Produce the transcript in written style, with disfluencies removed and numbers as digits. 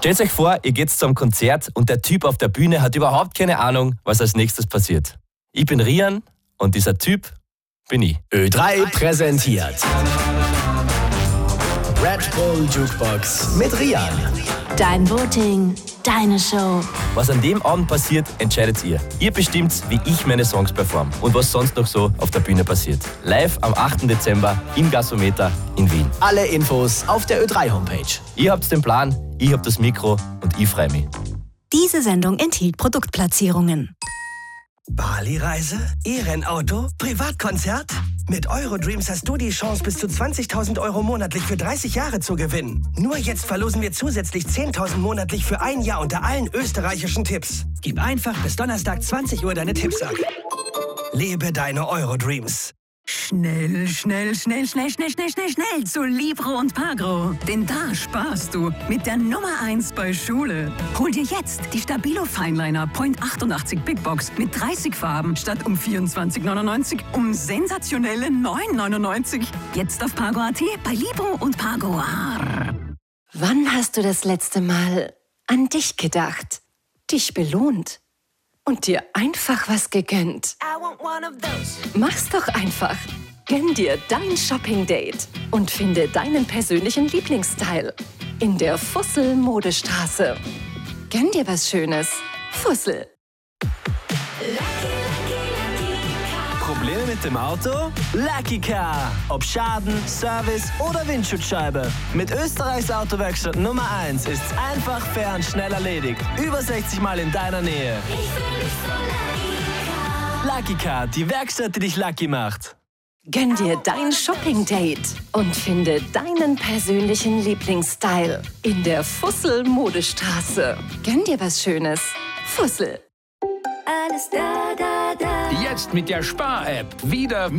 Stellt euch vor, ihr geht zum Konzert und der Typ auf der Bühne hat überhaupt keine Ahnung, was als nächstes passiert. Ich bin Rian und dieser Typ bin ich. Ö3 präsentiert Red Bull Jukebox mit Rian. Dein Voting, deine Show. Was an dem Abend passiert, entscheidet ihr. Ihr bestimmt, wie ich meine Songs performe und was sonst noch so auf der Bühne passiert. Live am 8. Dezember im Gasometer in Wien. Alle Infos auf der Ö3 Homepage. Ihr habt den Plan, ich hab das Mikro und ich freue mich. Diese Sendung enthielt Produktplatzierungen. Bali-Reise? E-Rennauto? Privatkonzert? Mit Eurodreams hast du die Chance, bis zu 20.000 Euro monatlich für 30 Jahre zu gewinnen. Nur jetzt verlosen wir zusätzlich 10.000 monatlich für ein Jahr unter allen österreichischen Tipps. Gib einfach bis Donnerstag 20 Uhr deine Tipps ab. Lebe deine Eurodreams. Schnell zu Libro und Pagro. Denn da sparst du mit der Nummer 1 bei Schule. Hol dir jetzt die Stabilo Fineliner Point 88 Big Box mit 30 Farben statt um 24,99 um sensationelle 9,99. Jetzt auf Pagro.at bei Libro und Pagro. Wann hast du das letzte Mal an dich gedacht, dich belohnt und dir einfach was gegönnt? Mach's doch einfach. Gönn dir dein Shopping-Date und finde deinen persönlichen Lieblingsstyle in der Fussel-Modestraße. Gönn dir was Schönes. Fussel. Probleme mit dem Auto? Lucky Car. Ob Schaden, Service oder Windschutzscheibe. Mit Österreichs Autowerkstatt Nummer 1 ist's einfach, fair und schnell erledigt. Über 60 Mal in deiner Nähe. Lucky Car, die Werkstatt, die dich lucky macht. Gönn dir dein Shopping-Date und finde deinen persönlichen Lieblingsstyle in der Fussel-Modestraße. Gönn dir was Schönes. Fussel. Alles da. Jetzt mit der Spar-App wieder